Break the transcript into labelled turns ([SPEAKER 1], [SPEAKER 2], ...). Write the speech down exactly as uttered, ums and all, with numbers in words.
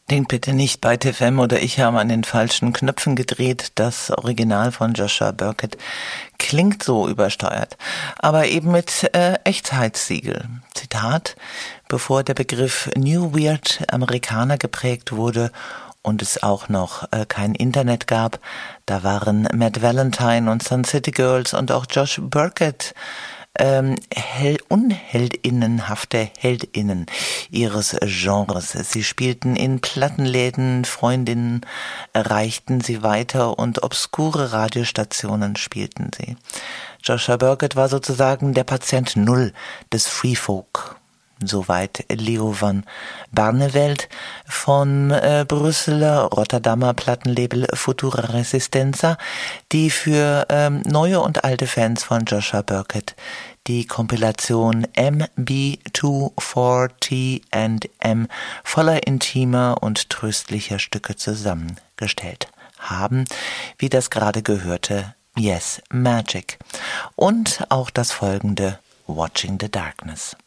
[SPEAKER 1] Denkt bitte nicht, bei T F M oder ich haben an den falschen Knöpfen gedreht. Das Original von Joshua Burkett klingt so übersteuert, aber eben mit äh, Echtheitssiegel. Zitat: Bevor der Begriff New Weird Amerikaner geprägt wurde und es auch noch äh, kein Internet gab, da waren Matt Valentine und Sun City Girls und auch Josh Burkett Ähm, hell, unheldinnenhafte Heldinnen ihres Genres. Sie spielten in Plattenläden, Freundinnen erreichten sie weiter und obskure Radiostationen spielten sie. Joshua Burkett war sozusagen der Patient Null des Free Folk. Soweit Leo van Barneveld von äh, Brüsseler Rotterdamer Plattenlabel Futura Resistenza, die für ähm, neue und alte Fans von Joshua Burkett die Kompilation M B zweihundertvierzig and M voller intimer und tröstlicher Stücke zusammengestellt haben, wie das gerade gehörte Yes Magic und auch das folgende Watching the Darkness.